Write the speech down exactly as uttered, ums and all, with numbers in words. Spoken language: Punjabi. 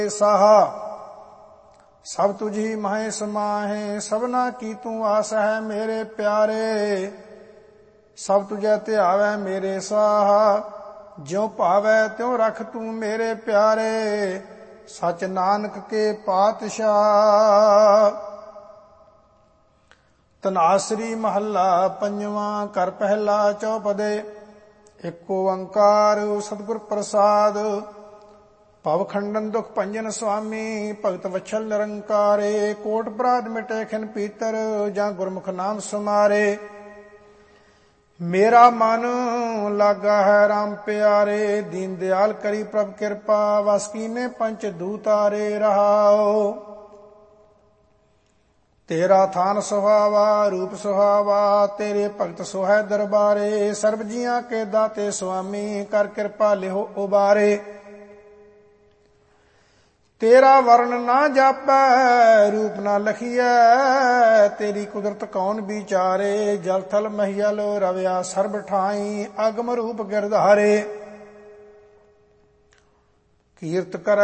ਸਾਹਾ ਸਭ ਤੁਝੀ ਮਹਿ ਸਮਾਹੇ, ਸਭਨਾ ਕੀ ਤੂੰ ਆਸ ਹੈ ਮੇਰੇ ਪਿਆਰੇ। ਸਭ ਤੁਝੈ ਧਿਆਵੈ ਮੇਰੇ ਸਾਹਾ, ਜਿਉ ਭਾਵੈ ਤਿਉ ਰਖ ਤੂੰ ਮੇਰੇ ਪਿਆਰੇ। ਸਚ ਨਾਨਕ ਕੇ ਪਾਤਸ਼ਾਹ। ਧਨਾਸਰੀ ਮਹੱਲਾ ਪੰਜਵਾਂ। ਘਰ ਪਹਿਲਾ ਚੌਪਦੇ। ਏਕ ਓੰਕਾਰ ਸਤਿਗੁਰ ਪ੍ਰਸਾਦ। ਭਵ ਖੰਡਨ ਦੁਖ ਭੰਜਨ ਸੁਆਮੀ, ਭਗਤ ਵਛਲ ਨਿਰੰਕਾਰੇ। ਕੋਟ ਅਪਰਾਧ ਮਿਟੇ ਖਿਨ ਪੀਤਰ, ਜਾਂ ਗੁਰਮੁਖ ਨਾਮ ਸੁਮਾਰੇ। ਮੇਰਾ ਮਨ ਲਾਗਾ ਹੈ ਰਾਮ ਪਿਆਰੇ, ਦੀਨ ਦਿਆਲ ਕਰੀ ਪ੍ਰਭ ਕਿਰਪਾ। ਵਸ ਕੀਨੇ ਪੰਚ ਦੂਤਾਰੇ ਰਹਾਓ। ਤੇਰਾ ਥਾਨ ਸੁਹਾਵਾ ਰੂਪ ਸੁਹਾਵਾ, ਤੇਰੇ ਭਗਤ ਸੁਹੈ ਦਰਬਾਰੇ। ਸਰਬ ਜੀਆਂ ਕੇ ਦਾਤੇ ਸੁਆਮੀ, ਕਰ ਕਿਰਪਾ ਲਿਹੋ ਉਬਾਰੇ। ਤੇਰਾ ਵਰਨ ਨਾ ਜਾਪੈ ਰੂਪ ਨਾ ਲਖੀਐ, ਤੇਰੀ ਕੁਦਰਤ ਕੌਣ ਵਿਚਾਰੇ। ਜਲ ਥਲ ਮਹੀਲ ਰਵਿਆ ਸਰਬ ਠਾਈ, ਅਗਮ ਰੂਪ ਗਿਰਧਾਰੇ। ਕੀਰਤ ਕਰੈ